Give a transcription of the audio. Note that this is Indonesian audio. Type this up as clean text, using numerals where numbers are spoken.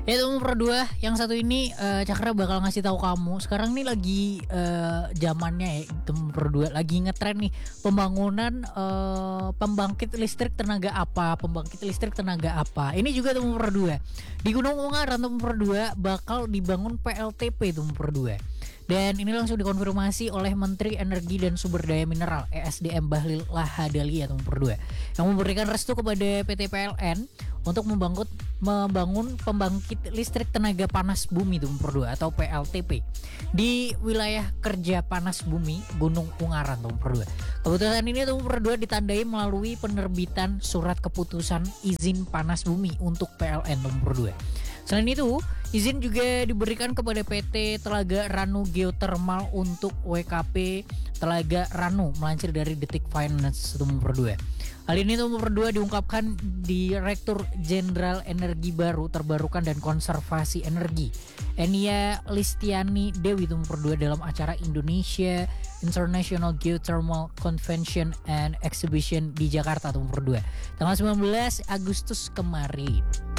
Ya nomor 2, yang satu ini Cakra bakal ngasih tahu kamu. Sekarang nih lagi zamannya ya, nomor 2 lagi ngetren nih pembangunan pembangkit listrik tenaga apa. Ini juga nomor 2. Di Gunung Ungaran nomor 2 bakal dibangun PLTP nomor 2. Dan ini langsung dikonfirmasi oleh Menteri Energi dan Sumber Daya Mineral (ESDM) Bahlil Lahadalia nomor 2 yang memberikan restu kepada PT PLN untuk membangun pembangkit listrik tenaga panas bumi nomor 2 atau PLTP di wilayah kerja panas bumi Gunung Ungaran nomor 2. Keputusan ini nomor 2 ditandai melalui penerbitan surat keputusan izin panas bumi untuk PLN nomor 2. Selain itu, izin juga diberikan kepada PT Telaga Ranu Geothermal untuk WKP Telaga Ranu, melansir dari Detik Finance nomor 2. Hal ini nomor 2 diungkapkan Direktur Jenderal Energi Baru, Terbarukan dan Konservasi Energi Enia Listiani Dewi nomor 2 dalam acara Indonesia International Geothermal Convention and Exhibition di Jakarta nomor 2 tanggal 19 Agustus kemarin.